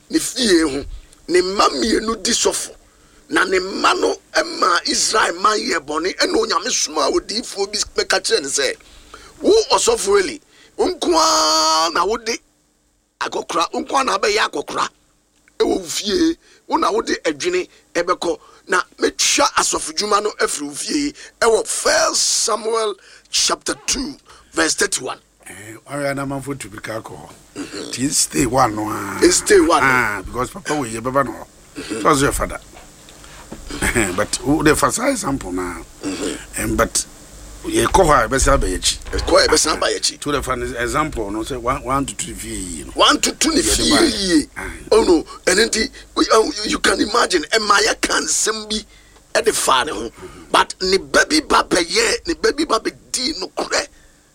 ne fie ho ne mamie no di sofo na ne mano ema Israel man ye boni eno onyame soma odifo bi meka kire ne se wo osofo eli nkwa na wode akokra nkwa na be ya akokra ewo fie wo na wode adwene ebeko na metwa asofodwuma no afiri fie ewo 1 Samuel chapter 2 verse 31. I na man for to be kako. Till stay one no. Stay one. Because papa we baba no. It was your father. But the first example now. But ye ko ha be sa ba yachi. Ko be sa ba yachi. To the first example no say 1 to 2 fie. 1 to 2 fie. Oh no, and you can imagine Emaya can sembi at the father. But ni baby baba ye, ni baby baba di no kure.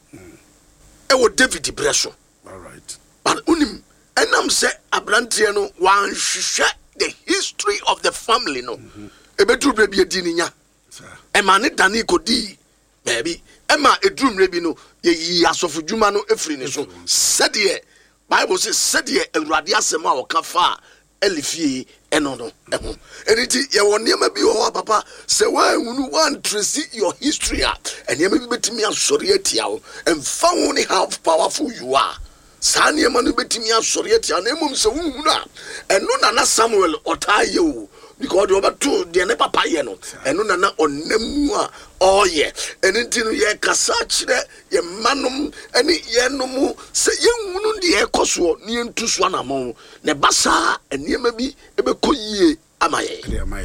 Ewo David Breso. All right. But unim enam say abrantie no wan hwehwe the history of the family no. Ebedu baby edi ninya. Ema ne dani kodi baby. Ema edrum rebi no ye yi asofodwuma no efri ne so. Sede Bible says sede Awurade asem a okafa elifie eno no eho. Eniti ye woniema bi wo papa say wan trace your history and ye be betimi asori atia wo emfa wo ni how powerful you are. Sa niema no betimi asori atia na emom se wu na eno na Samuel otaye wo because you to the ne papa ye no eno na onemu a oye eniti no ye kasa kire ye manom ene ye no mu se ye nwunu de ekoso ne entuso na mo ne basa eniema bi ebekoyie amaye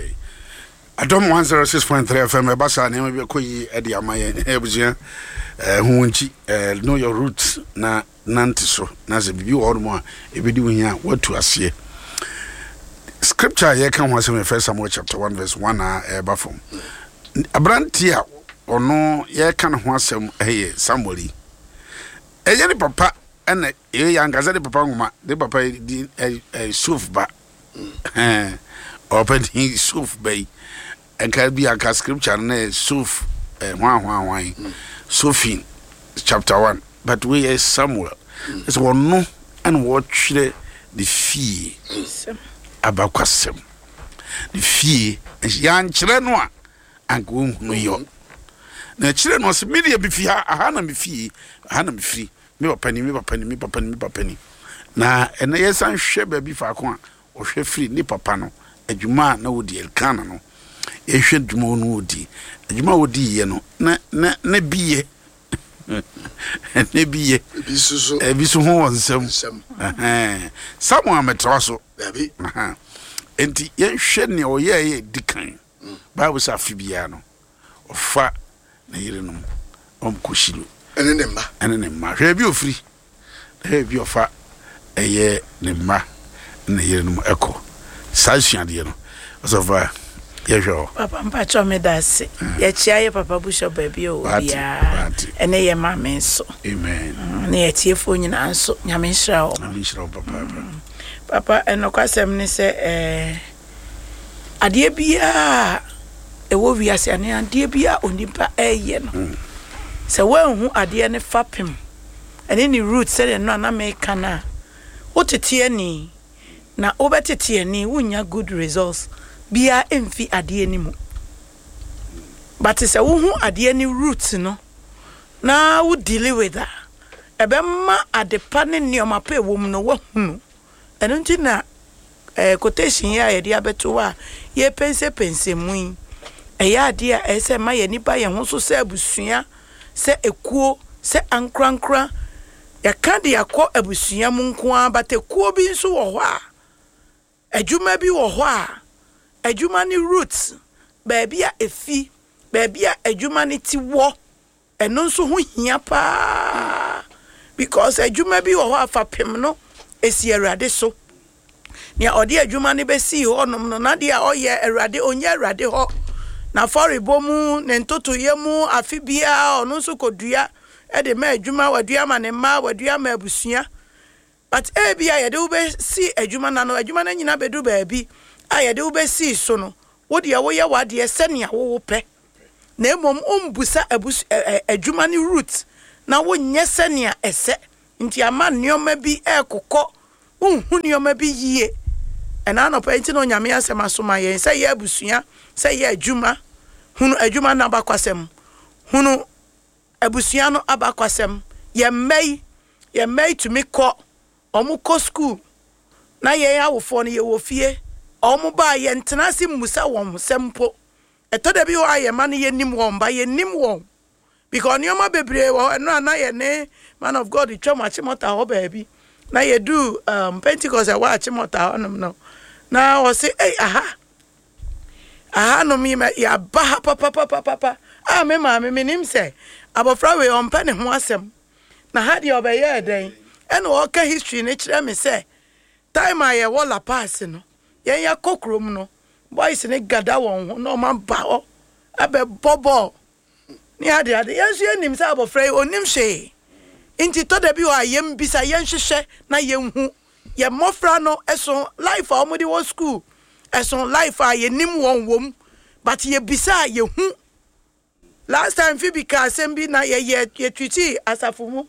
Adom 106.3 FM basa eniema bi ekoyie ede amaye ebuzia hunchi know your roots na nantiso na ze bibi wo mo a ebedi wuhia watu ase. Scripture here can was in 1 Samuel chapter 1 verse 1 bafom. Abrantia ono ye kan ho asem Samuel. Eye ni papa ene ye yangaza de papa ngoma de papa di Suf ba. Open Suf bay. And can be a scripture na Suf hwan Sufin chapter 1 but we is Samuel. It's one no and watch the fee. Abakwasem the fee yan kire no a anko no yo na kire no se media bi fi ha na me fie ha na me firi me papa ni na ene yesan hwe ba bi fa ko a o hwe firi ni papa no adwuma na wodi elkana no e hwe adwuma no wodi adwuma wodi ye no na biye ne biye bisuso bisu ho wonsam Samuel metroso baby enti yen hwe ne oyeye dikan Bible sa fibia no ofa na yirenum omkoshilo ene ne ma hwe bi ofri hwe bi ofa eye ne ma na yirenum eko sa suade no osofa yehwe papa mpacho me dase ye chia papa busho baby o bia ene ye ma me so amen na ye tiefo nyina nso nyame nhira o papa enokwasem ni se ade bia ewo wiase ane ade bia onipa eye no se wanhu ade ne fapem ene ni root se no na make na otete ani na obetete ani wunya good results bia emfi ade ni mu but se wo hu ade ni root no na wo deal with that ebemma adepa ne nioma pa ewom no wo hunu eno nti na quotation ya ye dia beto a ye pense mu eya ade a ese ma ye nipa ye ho so se abusua se ekuo se ankrankra ya kan de yakọ abusua mu nko a batekuo bi nso wo ho a adwuma bi wo ho a adwuma ni roots baby a efi baby a adwuma ni ti wo eno nso ho hia pa because adwuma bi wo ho afapem no esi Awurade so nia odi adwuma ni besi ho nom no na dia oye Awurade onye Awurade ho na foribo mu ne ntoto yemu afibia ono nso kodua e de ma adwuma wadua ma ne ma wadua ma abusua but bia ye de wo be si adwuma na no adwuma na nyina bedu baabi a ye de wo be si so no wo de wo ye wade senia wo pe na emom ombusa adwuma ni root na wo nye senia ese nti ama nioma bi ekokọ unhu nioma bi yie ɛna no pɛnti no nyame asɛm asoma yɛn sɛ yɛ abusua sɛ yɛ adwuma hunu adwuma na abakwasɛm hunu abusua no abakwasɛm yɛ mai to me kɔ ɔmo kɔ school na yɛn awofo no yɛ wɔ fie ɔmo ba yɛ ntena se musa wɔn sempo ɛtɔ da bi wɔ ayɛ ma no yɛ nim wɔn ba yɛ nim wɔn because nneɛma bebree wɔ ɛno ana yɛ ne man of God twam achimota hɔ baabi na yɛ do Pentecost ɛwɔ achimota hɔ no na wɔ se aha no mi ya ba papa me maame nim sɛ abofra we ɔmpɛ ne ho asɛm na ha deɛ ɔbɛyɛ ɛdɛn ɛna ɔka history ne kyerɛ me sɛ time a yɛwɔ La Paz no yɛn yɛ kokrom no boys ne gada wɔn ho na ɔma ba hɔ abɛbɔ bɔɔl ne ade yɛn so yɛnim sɛ abofra yi onim hwee nti tɔ da bi wɔ a yɛm bisa yɛn hyehyɛ na yɛn hu yɛ mmɔfra no ɛso life a ɔmo de wɔ school ɛso life a yɛnim wɔn wom but yɛbisa yɛhu last time Phoebe ka asɛm bi na yɛ treaty asafo mu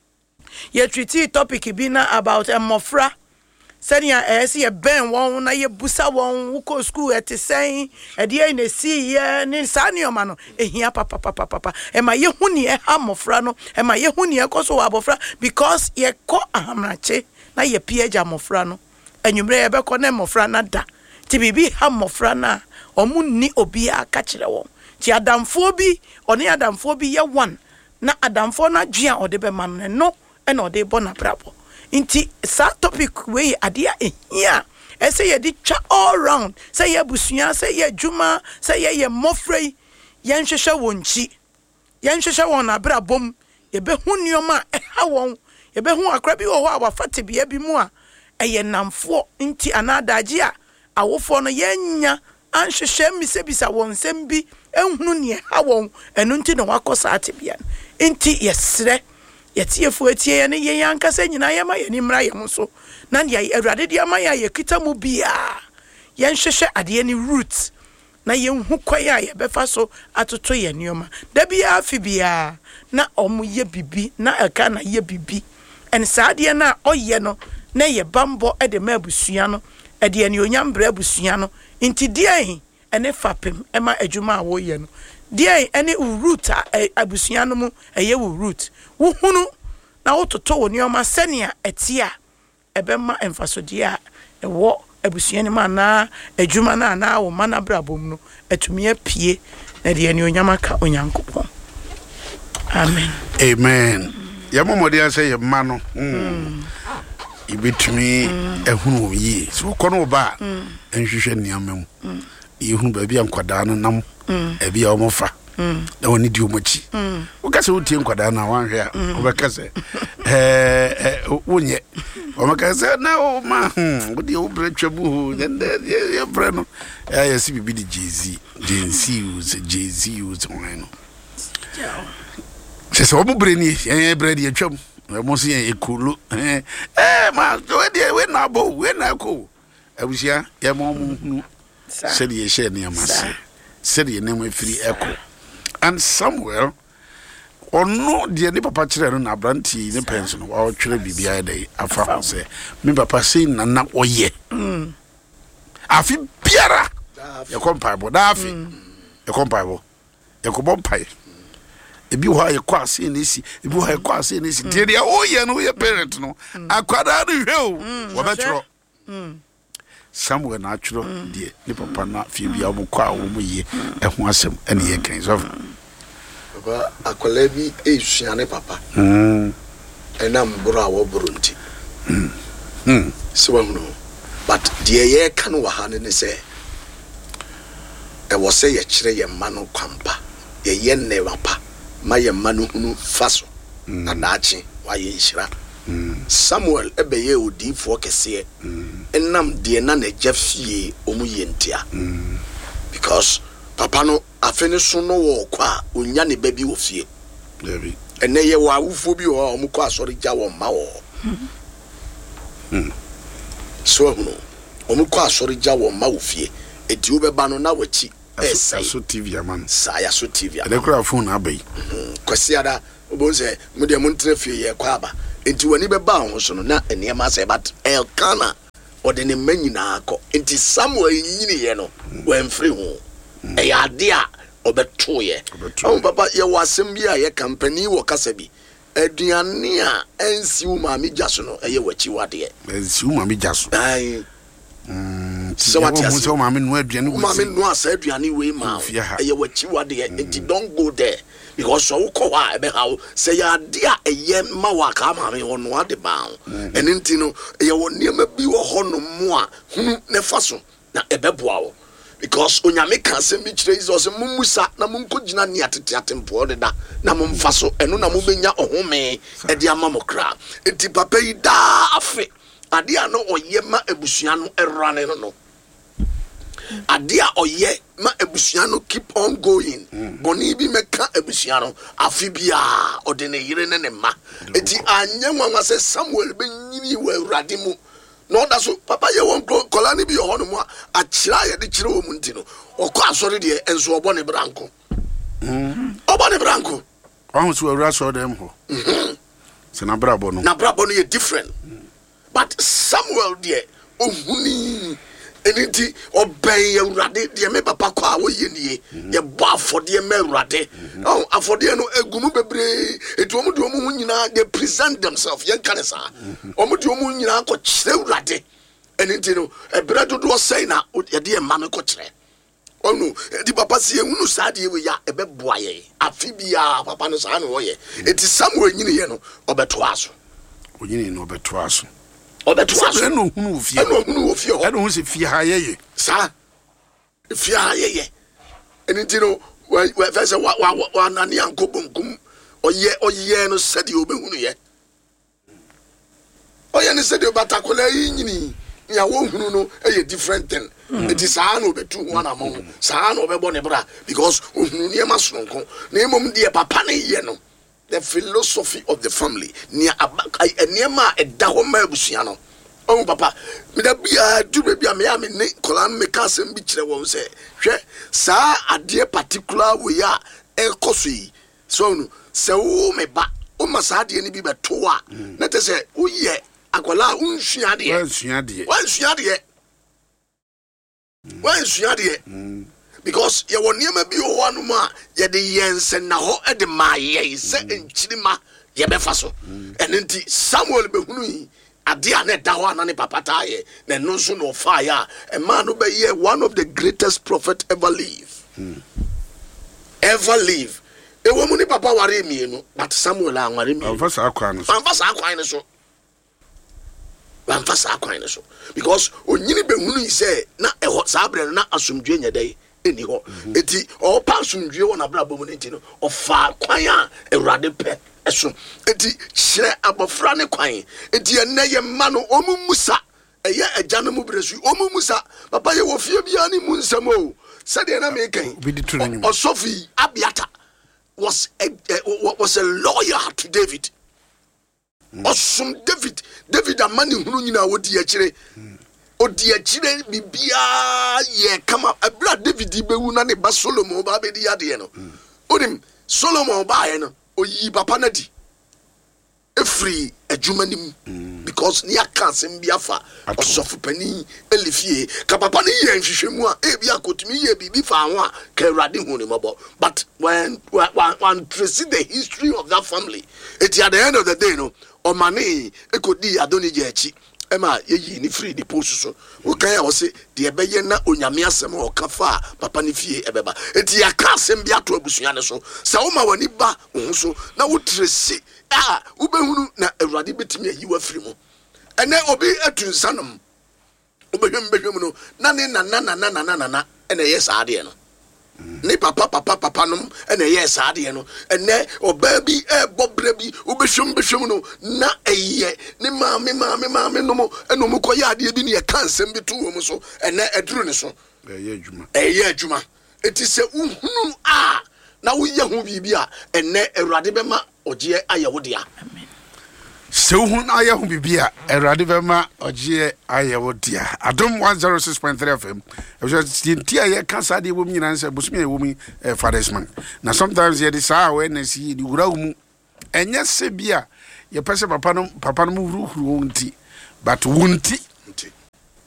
yɛ treaty topic bi na about mmɔfra sɛnea ɛsɛ yɛ bɛn wɔn na yɛbusa wɔn wokɔ school ɛte sɛn ɛdeɛ na esi yɛ ne saa nneɛma no ehia papa ɛma yɛhu ne ɛha mmɔfra no ɛma yɛhu ne ɛkɔ so wɔ abɔfra because yɛkɔ ahamrakye na yɛpie agya mmɔfra no anwummerɛ yɛbɛkɔ na mmɔfra no da ti bibi ha mmɔfra no a ɔmo ni obi aka kyerɛ wɔn ti adamfoɔ bi ɔne adamfoɔ bi yɛ one na adamfoɔ no adwea ɔde bɛma no ɛna ɔde bɔ na brabɔ nti sa topic we adia ehia ɛsɛ yɛde twa all round sɛ yɛ busua sɛ yɛ adwuma sɛ yɛ mmɔfra yɛn hwehwɛ wɔn chi yɛn hwehwɛ wɔn abrabom yɛbɛhu nneɛma ɛha wɔn yɛbɛhu akra bi wɔ hɔ a wafate bia bi mu a ɛyɛ namfoɔ nti anadagye a awofoɔ no yɛnya anhwehwɛ misebisa wɔn nsɛm bi ehunu ne ha wɔn ɛno nti na wakɔ saa te bia nti yɛsrɛ yɛtiefo etie ne yɛn ankasa nyina yɛma yɛn nimra yɛn so na deɛ awurade de ama yɛ yɛkita mu bia yɛn hwehwɛ adeɛ ne root na yɛn hu kwan a yɛbɛfa so atoto yɛn nneɛma da bia afi bia na ɔmo yɛ bibi na ɛka na yɛ bibi ɛn saa deɛ na ɔyɛ no na yɛ bambɔ ɛde ma abusua no ɛde ne onyam bra abusua no nti deɛ ɛne fapem ɛma adwuma a wɔyɛ no deɛ ɛne root a abusua no mu ɛyɛ wo root wo hunu na wototo wo nneɛma sɛnea ɛtia ɛbɛma emfasodeɛ a ɛwɔ abusua no ma na adwuma na na wo mana brabom no atumi apie na deɛ ne onyam aka onyankopɔn amen yɛmɔmɔde asɛ yɛ ma no ibetumi ehunu yi so kono ba enhwehwe nneɛma mu yehunu baabi ankwadaa no nam ebi a ɔmofa na woni di omochi wokase wotie nkwadaa na wanhwe a wobɛkase wonye ɔmakase na o ma wodi o bre twabu ho ye bre no ya si bibi di jz no se omo bre ni ye bre di atwam mo se ye ekulu ma we na bo we na ko abusia ye mo hunu se de ye share ne amase se de ne mo free echo and Samuel ono de ne papa kire no na abranti ne pension wa twere bibia dey afa se me papa sei na oye afi biara ye kompaibo da afi ye kompaibo ye ko bompai ebi ho ayekwa ase nesi ebi ho ayekwa ase nesi de dia oye no ye parent no akwada no hwe wo betro Samuel na atwro de ne papa na fi bia wo kwa wo mu ye eho asem ene ye kan so papa akwala bi esua ne papa enam bro a wo bronti so wo no but de ye kan wa ha ne se e wo se ye kire ye ma no kwampa ye ne wapa ma ye ma no hunu faso na daachi wa ye nhira Samuel ebeye odifo kese enam de na na jafie omu yentia because papa no afene so no wo kwa onya ne babi wo fie David ene ye wa ufo bi wo omu kwa asori ja wo ma wo so no omu kwa asori ja wo ma wo fie edi wo beba no na wachi so TV aman saya so TV aman ekura phone abai kwasi ada obonse mu de mu ntre fie ye kwa aba enti wani beba ho so no na enema se but Elkana ɔde ne mma nyinaa kɔ nti Samuel nyiniɛ no wɔmfiri ho ɛyɛ ade a ɔbɛtoyɛ ɔmo papa yɛwɔ asɛm bi a yɛ kampani wɔ kasa bi aduane a ɛnsi wo maame gya so no ɛyɛ w'akyiwadeɛ ɛnsi wo maame gya so so what you say maame no aduane wo maame no asa aduane we ma ɛyɛ w'akyiwadeɛ nti don't go there because so wokɔ hɔ a ɛbɛhaw sɛ yɛ ade a ɛyɛ ma wɔ aka maame hɔ no ade baa ho ɛno nti no ɛyɛ wɔ nneɛma bi wɔ hɔ no mu a hunu ne fa so na ɛbɛboa wo because onyame ka asɛm bi kyerɛ Jesus mumusa na monkɔgyina ne ateteatempoɔ deda na momfa so ɛno na mobɛnya ɔhome ɛde ama mo kra enti papa yi daa afe ade a no ɔyɛ ma abusua no ɛrane no ade a ɔyɛ ma abusua no keep on going bɔne bi mɛka abusua no afe biaa ɔde ne yere ne ne mma enti anyɛ nwanwa sɛ Samuel bɛnyini wɔ Awurade mu no da so papa ye won kola ni bi yo hono mu a kyira ye de kyire wo mu nti no okọ asori de enso obo ne branko obo ne branko ahun so awura so dem ho se na brabo no ye different but Samuel de ohuni eniti obey Awurade de me papa kwa wo ye nie ye bo afode me Awurade afode no egumu bebre etu omu de omu nyina they present themselves yen kanesa omu de omu nyina ko kire Awurade eniti no ebra dodo sei na ye de ma me ko kire onu di papa sie hunu saade we ya ebeboa ye afi bia papa no sa na wo ye eti Samuel nyine ye no obeto aso onyine no obeto aso obeto no hunu ofie ho eno hu se fie ha yeye sa fie ha yeye eniti no we fese wa nani ankobonkum oye no sede obehunu ye oye ne sede batakola yi nyini ya wo hunu no eye different thing it is sa no betu ho na mo sa no bebo ne bra because ohunu ne ma sonko na emom de papa ne ye no the philosophy of the family near eniema edaho ma abusua no oh papa me da bia dure bia me ya me ne kola me ka asem bi kire won se hwe sa ade particular we ya ekoso yi so no se wo me ba o ma sa ade ni bi beto a na te se wo ye akola unsua de wansua de because ye won niam bi ho anu ma ye de yense na ho e de ma ye se enchirima ye befa so enti Samuel behunu yi ade a na da ho na ne papa ta ye na no so no fa ya a man no be ye one of the greatest prophet ever live e wo mu ni papa ware mienu but Samuel anware mienu anfasa akwan no so because onyini behunu yi se na eho sabre na asomdwe nyedai eni ho eti o pa asomdwe wona brabo mu nti no ofa kwan a Awurade pe eso eti kyere abofra ne kwan eti enne ye ma no omumusa eye agya no mu bresu omumusa papa ye wo fie bia ni mu nsam o sade na me kan Osofi Abiata was a lawyer to David. Osum David amani hunu nyina wodi akire odi akire bibia ye kama abra David bewu na ne ba Solomon ba be di ade no onim Solomon ba ye no oyi papa na di efri adwumanim because ne akansem bia fa Osofu pani elifie ka papa ne ye nhwehwemu a e bia kotumi ye bibi fa ho a ka Awurade hu ne mabo but when trace the history of that family at the end of the day no o mane ekodi Adonija echi ema yeyi ni free the post so wo kan ya wo se de ebeye na onyame asem o kafa papa ne fie ebeba eti ya ka asem bia to abusua ne so sa wo ma wani ba wo so na wo tresi wo behunu na Awurade betimi ayi wa firi mu ene obi atunsanom wo behwem no na ne na ene yes ade no ne papa no ene yes ade no ene oba bi bobra bi wo behwem no na eye ne maame no mo eno mo koya ade bi ne ye kansem bi to wo mo so ene eduru ne so eye adwuma eti se uhunu na wo ye ho bibia ene Awurade bema oje ayewodea amen se uhunu ayeho bibia Awurade bema oje ayewodea adom 106.3 FM tintia ye kasa de wo nyina nse busumi ye wo mi fathers man na sometimes ye de saa awareness yi di wura mu enye se bia ye pese papa no mu huru nti but wunti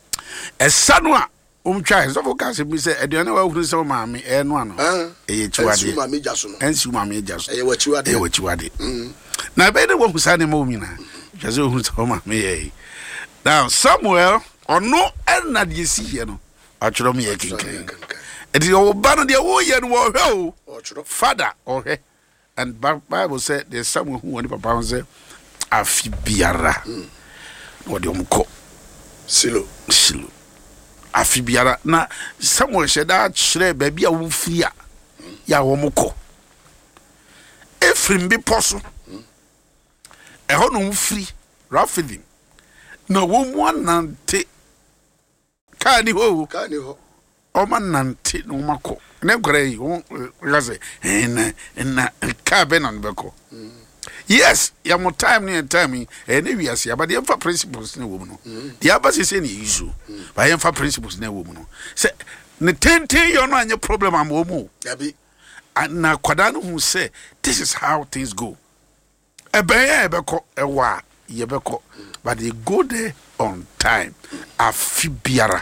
sanwa try so focus me say aduane wa hunu se maame no ano eye chiwade maame jaso no ensi maame jaso eye wachiwade na be de wo husane mo mi na jaze hunu se maame ye now Samuel ono na de si here no atworo me ye kinkan edi o ba no de wo ye no wo hwe o father o hwe and Bible said there's someone who want papa say afibiara no de omko silo afibiara na Samuel sheda chire baby a wo fia ya wo mko Efrim bi poso ho no mfiri Rafidim na wo mu anante kani ho o manante no mako na grey o gaze na ka benan beko yes ya mo time near time any we as ya but the principles na wo mu no the abase say na issue but the principles na wo mu no say ne tenten yo no anya problem am wo mu yabi na kwada no hu say this is how things go ebeye ebeko ewa yebeko but they go there on time afibiara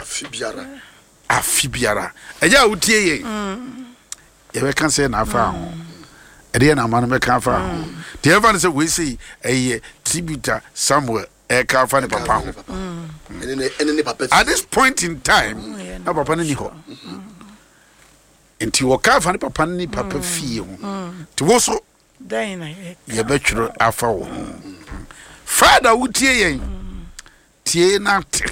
eja utie ye ye can say na afa ho ede na manu me kan afa ho the ever say we see a tributor Samuel e ka afa ne papa ho at this point in time na papa ni ho enti wo ka afa ne papa ni papa fie ho ti wo so dan na ye betwro afa wo father utie ye tie na te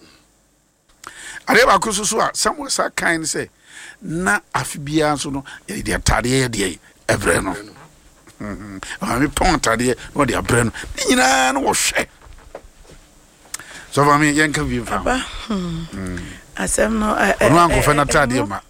are ba kususu a Samuel sa kind say na afibia so no ye de atade ye de ebre no me pon atade no de ebre no nyina no wo hwe so for me yen ka bi fa ba asem no no anko fa na atade ma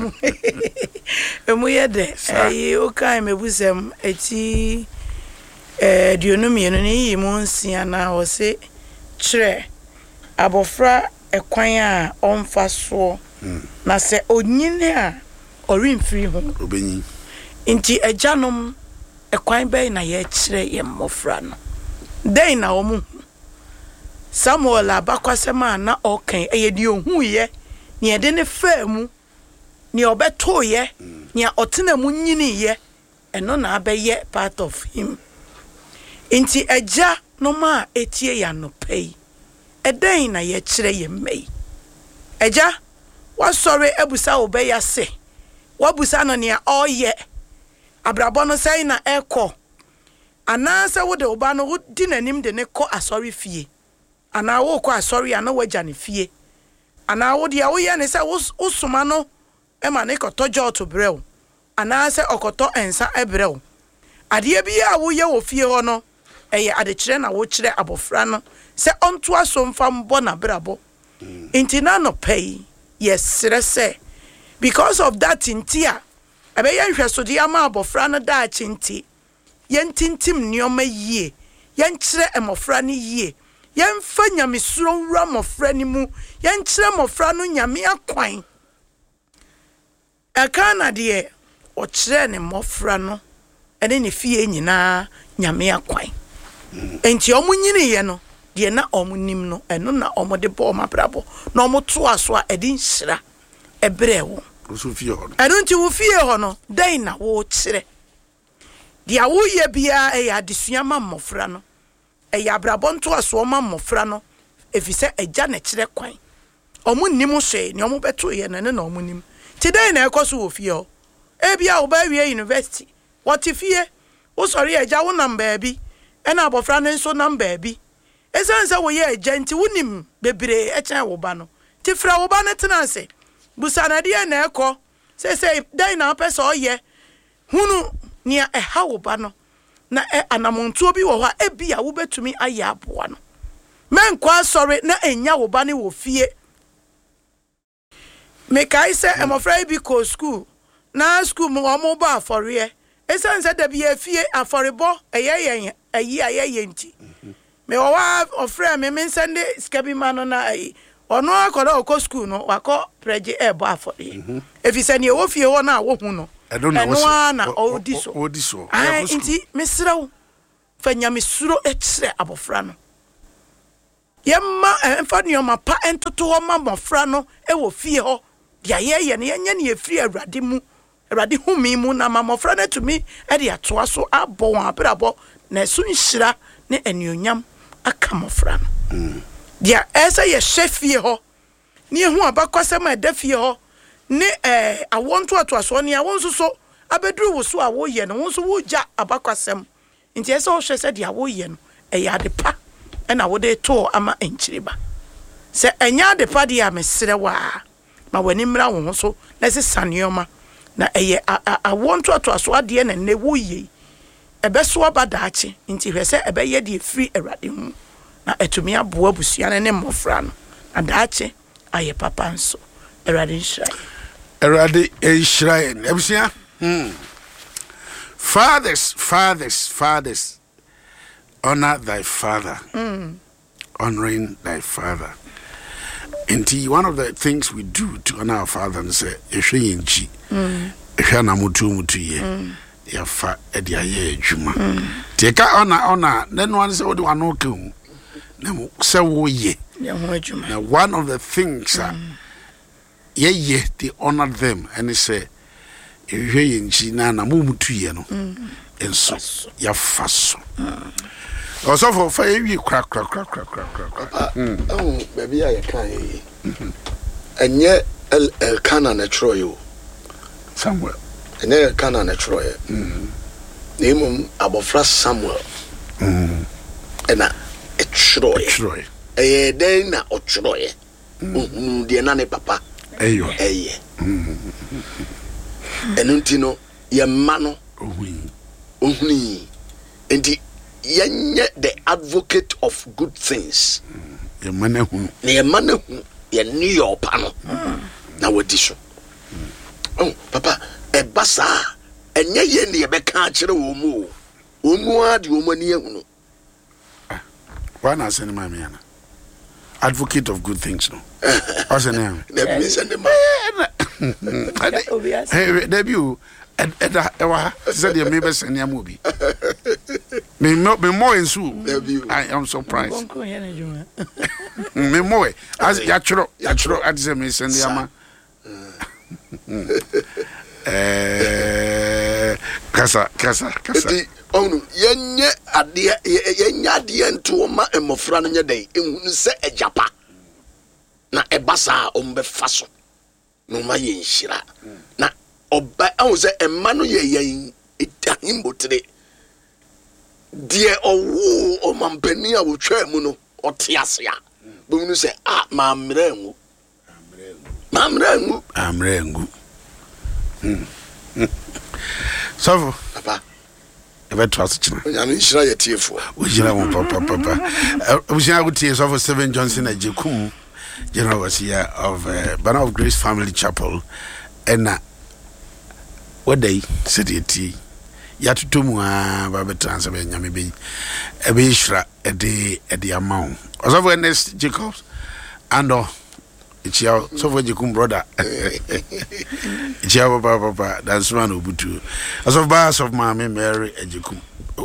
emu ye de o kan mebusem eti duonum no ni yi mu nsia na wo se kire abofra ekwan a onfa so na se onyine a orimfiri ho obenyi nti ajanom ekwan bɛn na ye kire ye mmofra no den na omu Samuel abakwasema na okan eyedi ohun ye ne ede ne famu ne obeto ye ne otena mu nyini ye eno na abeye part of him nti aja no ma etie ya no pay eden na ye kire ye mei aja wa sorry ebusa obeya se wa busa no ne oye abrabo no sai na eko ananse wo de oba no wo di nanim de ne ko asori fie ana wo ko asori ana waja ne fie ana wo de wo ye ne se wo soma no e ma ne ko tojo to brew ana se okoto ensa ebrew ade bia wo ye wo fie ho no eye ade kire na wo kire abofra no se onto asomfa mbo na brabo intina no pay yes se because of that intia abe yen hweso de ama abofra no da chinti yen tintim nioma yie yen kire emofra no yie yen fa nyamesuro wura mofra ni mu yen kire mofra no nyame akwan akana de o kire ne mofra no ene ne fie nyina nyame akwan enti omunyini ye no de na omunim no eno na omode bo mabrabo na omoto aso a edi nhira ebrewo so fie ho eno nti wo fie ho no den na wo kire de awo ye bia e ya desua ma mmofra no e ya brabo nto aso ma mmofra no efise eja na kire kwan omunim hwe ne omobeto ye na na omunim ti den na ekoso wo fie ho e bia wo ba wie university what fie wo sori eja wo number bi ena abofra no nso number bi esanse wo ye agenti wonim bebre echen wo ba no ti fra wo ba no tenase busana de na eko se dai na pese oye hunu nia ha wo ba no na anamontuo bi wo ha ebia wo betumi aye aboa no menkwa sorry na enya wo ba ne wo fie me kai se emofra bi ko school na school mo mo ba afore esanse da bi afie aforebo eye aye nti me wa ofre me sende skabi mano na ai ono akoda okọ school no wakọ preje ebo afore efise ne wo fie ho na wo hu no eno na odiso ai nti mesrew fanya mesuro ekire abofra no yemma emfa nioma pa entoto ho ma mofra no e wo fie ho dia ye ne yenye ne efiri awrade mu awrade humi mu na ma mofra na tumi e de atoa so abɔ won abrabɔ na so nhira ne anuonyam aka mofra no dia esa ye hwefie ho ne ehu abakwasɛm a da fie ho ne awonto atoaso ne awonso so abeduru wo so a wo ye no wonso wo gya abakwasɛm nti esa wo hwɛ sɛ dia wo ye no ɛyɛ adepa ɛna wo de to ama enkyiriba sɛ enya adepa de a mesrɛ wa ma wani mra wo so na se saneoma na ɛyɛ awonto atoaso ade na ne wo ye ɛbɛso abadaache nti hwɛ sɛ ɛbɛyɛ de free awrade hu na etumi aboa busua ne mmofra no adaache aye papa nso awrade nhyira awrade nhyira abusua fathers honor thy father honoring thy father. And one of the things we do to honor our father and say ehwe yenchi ehwe na mutu ye ya fa edia ye adwuma teka honor then one say what one okay na mo say wo ye now one of the things ye they honor them and they say ehwe yenchi na mutu ye no enso ya fa so also for you crack baby I can and yet Elkanah na Troy Samuel and then Elkanah na Troy name abofra Samuel and a Troy then na Troy the nane papa eye and untino ye mano ohuni and yenye the advocate of good things ye manahu ye ni your pano na wodi so oh papa e basa enye ye ne ye beka akere wo mu ade wo mani ehunu wana asene ma me ana advocate of good things no asene na bi sende ma hey debut ewa said you maybe send him movie me more in su I am surprised me more as yachro at the me send him kasa onu yenye ade nto ma emofra no nye den ehunu se ejapa na ebasa ombefa so no ma ye nhira na oba awuze emma no ye yen itahim botre die owo o mampani a wo twa mu no otiase a bomunu se mamrengu so papa ebe trust china onyame nhira ye tiefo ojira mo papa obusia gutie so for 7 Johnson Ajekum general overseer of Banner of Grace Family Chapel ena Waday city yatutumu ba trans be nyame be ebe hira ede amount also Ernest Jacobs and ichia so for Jekum brother ichia papa that's one obutu also bars of Mama Mary Jekum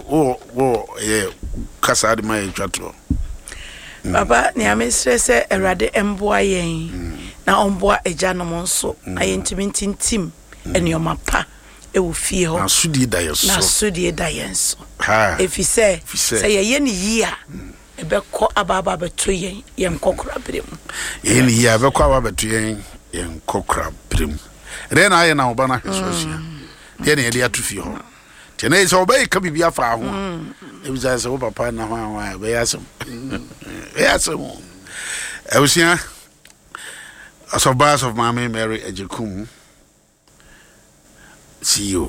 kasa de mai twatro papa ni amesre se erade emboa yen na omboa eja no monso ayentimi tintim enioma pa e wo fie ho na sudie da yenso ha efise se ye ne yi a ebekọ ababa beto yen nkokora brem ye ne yi a bekọ ababa beto yen nkokora brem re na aye na oba na hwesosia de ne ye de atu fie ho tene se oba ka bibia fa ho e biza se oba papa na ho be yasem Eusia as of Bars of Mama Mary Ejekum CEO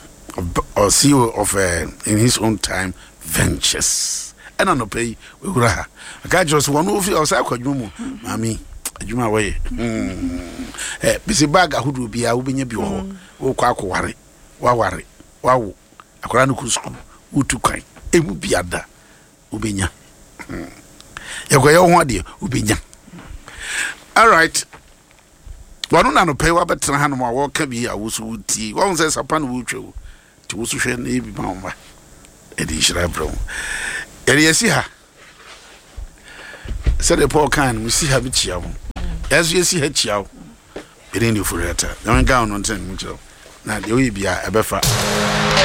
of in his own time ventures and on pay we gra I just one of you outside kwadwumu mami adwuma way bisi bag ahudu bia wo benya bi ho wo kwa akware waware wawo akwara no kusku utu kan emu biada wo benya yakoye ho ade ubenya all right wanu na no pay wa betra ha no ma wo ka bi awusu wuti won se sapa no wutwe ti wusu hwe na ebi ma ma e di hira bro e di esi ha said the Paul can we see have it chiao as you see her chiao it ain't you for it I'm going on 10 now the way be a befa